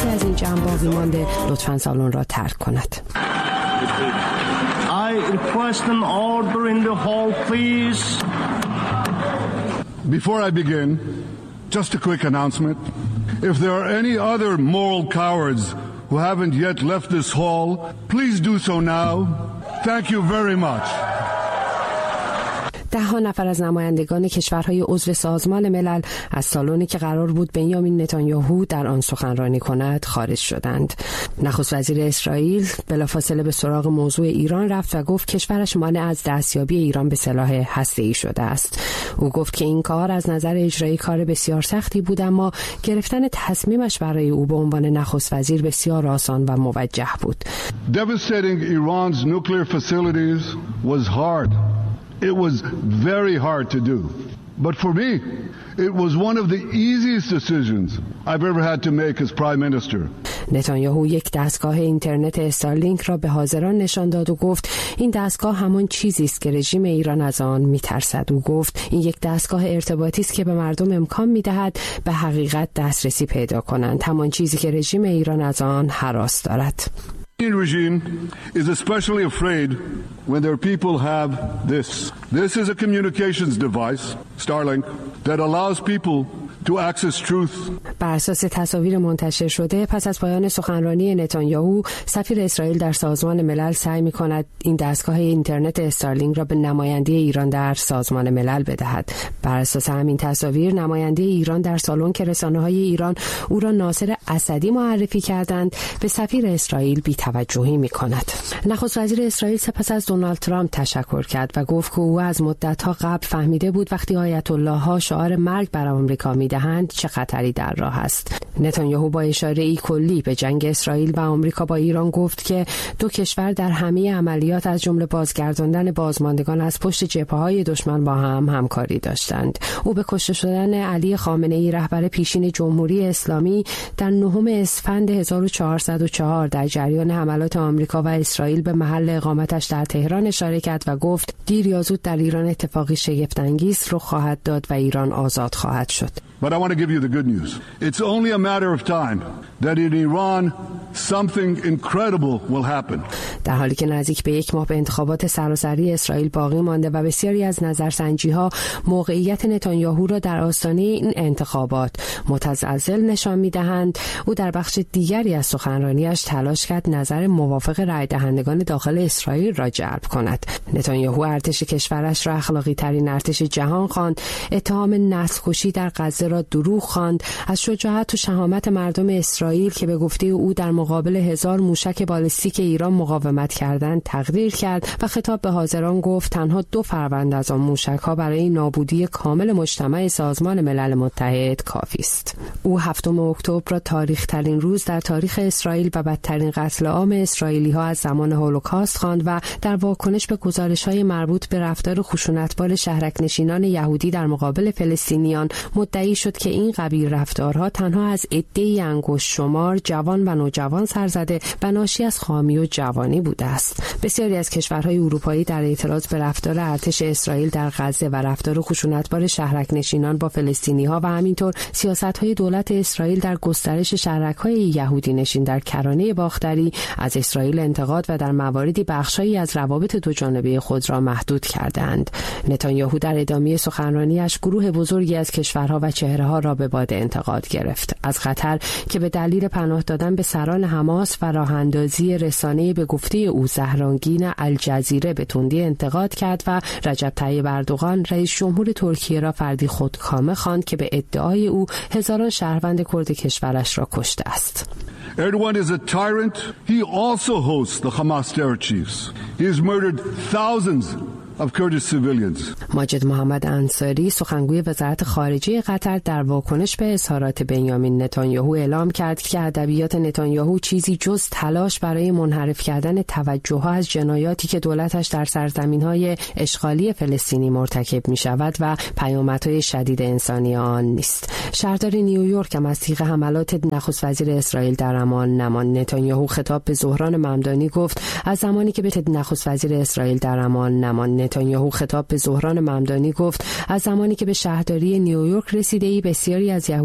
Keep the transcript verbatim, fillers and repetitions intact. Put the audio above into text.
کسی از این جمع باقی مانده لطفاً سالن را ترک کند. I request an order in the hall, please. Before I begin, just a quick announcement. If there are any other moral cowards who haven't yet left this hall, please do so now. Thank you very much. ده ها نفر از نمایندگان کشورهای عضو سازمان ملل از سالنی که قرار بود بنیامین نتانیاهو در آن سخنرانی کند خارج شدند. نخست وزیر اسرائیل بلافاصله به سراغ موضوع ایران رفت و گفت کشورش مانع از دستیابی ایران به سلاح هسته‌ای شده است. او گفت که این کار از نظر اجرایی کار بسیار سختی بود، اما گرفتن تصمیمش برای او به عنوان نخست وزیر بسیار آسان و موجه بود. Devastating Iran's nuclear facilities was hard. It was very hard to do. But for me, it was one of the easiest decisions I've ever had to make as prime minister. نتانیاهو یک دستگاه اینترنت استارلینک را به حاضران نشان داد و گفت این دستگاه همان چیزی است که رژیم ایران از آن می‌ترسد. او گفت این یک دستگاه ارتباطی است که به مردم امکان می‌دهد به حقیقت دسترسی پیدا کنند، همان چیزی که رژیم ایران از آن هراس دارد. The regime is especially afraid when their people have this. This is a communications device, Starlink, that allows people to access truth. بر اساس تصاویر منتشر شده پس از پایان سخنرانی نتانیاهو، سفیر اسرائیل در سازمان ملل سعی می‌کند این دستگاه اینترنت استارلینک را به نماینده ایران در سازمان ملل بدهد. بر اساس همین تصاویر، نماینده ایران در سالن که رسانه‌های ایران او را ناصر اسدی معرفی کردند، به سفیر اسرائیل بی‌توجهی می‌کند. نخست وزیر اسرائیل سپس از دونالد ترامپ تشکر کرد و گفت که او از مدت‌ها قبل فهمیده بود وقتی آیت الله‌ها شعار مرگ بر آمریکا می‌دهند چه خطری در راه است. نتانیاهو با اشاره‌ای کلی به جنگ اسرائیل و آمریکا با ایران گفت که دو کشور در همه عملیات از جمله بازگرداندن بازماندگان از پشت جبهه‌های دشمن با هم همکاری داشتند. او به کشته شدن علی خامنه‌ای رهبر پیشین جمهوری اسلامی در نهم اسفند هزار و چهارصد و چهار در جریان حملات آمریکا و اسرائیل به محل اقامتش در تهران اشاره کرد و گفت دیر یا زود در ایران اتفاقی شگفت‌انگیز رخ خواهد داد و ایران آزاد خواهد شد. But I want to give you the good news. It's only a matter of time that in Iran something incredible will happen. در حالی که نزدیک به یک ماه به انتخابات سراسری اسرائیل باقی مانده و بسیاری از نظرسنجی‌ها موقعیت نتانیاهو را در آستانه این انتخابات متزلزل نشان می‌دهند، او در بخش دیگری از سخنرانیش تلاش کرد نظر موافق رای دهندگان داخل اسرائیل را جلب کند. نتانیاهو ارتش کشورش را اخلاقی‌ترین ارتش جهان خواند، اتهام نسل‌کشی در غزه را دروغ خواند، از شجاعت و شهامت مردم اسرائیل که به گفته او در مقابل هزار موشک بالستیک ایران مقاومت کردند تقدیر کرد و خطاب به حاضران گفت تنها دو فروند از آن موشک‌ها برای نابودی کامل مجتمع سازمان ملل متحد کافی است. او هفتم اکتبر را تاریخ‌ترین روز در تاریخ اسرائیل و بدترین قتل عام اسرائیلی‌ها از زمان هولوکاست خواند و در واکنش به گزارش‌های مربوط به رفتار خشونتبار شهرک‌نشینان یهودی در مقابل فلسطینیان مدعی شد که این قبیل رفتارها تنها از عده‌ای انگشت شمار جوان و نوجوان سرزده و ناشی از خامی و جوانی بوده است. بسیاری از کشورهای اروپایی در اعتراض به رفتار ارتش اسرائیل در غزه و رفتار خشونتبار شهرک‌نشینان با فلسطینی‌ها و همینطور سیاست‌های دولت اسرائیل در گسترش شهرک‌های یهودی نشین در کرانه باختری از اسرائیل انتقاد و در مواردی بخشایی از روابط دوجانبه خود را محدود کردند. نتانیاهو در ادامه سخنرانیش گروه بزرگی از کشورها و چهره‌ها را به باد انتقاد گرفت. از قطر که به دلیل پناه دادن به سران حماس و راه‌اندازی رسانه به گفته او زهرانگین الجزیره به تندی انتقاد کرد و رجب طیب اردوغان رئیس جمهور ترکیه را فردی خودکامه خواند که به ادعای او هزاران شهروند کرد کشورش را کشته است. Erdogan is a tyrant. He also hosts the Hamas terror chiefs. He has murdered thousands of Kurdish civilians. ماجد محمد انصاری سخنگوی وزارت خارجه قطر در واکنش به اظهارات بنیامین نتانیاهو اعلام کرد که ادبیات نتانیاهو چیزی جز تلاش برای منحرف کردن توجه از جنایاتی که دولتش در سرزمین‌های اشغالی فلسطینی مرتکب می‌شود و پیامدهای شدید انسانی آن نیست. شهردار نیویورک هم از تیغ حملات نخست وزیر اسرائیل در امان نماند. نتانیاهو خطاب به زهران ممدانی گفت از زمانی که به نخست وزیر اسرائیل در امان نماند. نتانیاهو خطاب به زهران ممدانی گفت از زمانی که به شهرداری نیویورک رسیده‌ای بسیاری از